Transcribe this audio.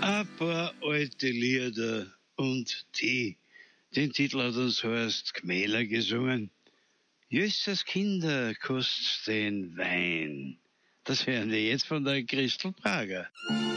Ein paar alte Lieder und Tee. Den Titel hat uns Horst Gmähler gesungen. Jösses Kinder, kostet den Wein. Das hören wir jetzt von der Christel Prager.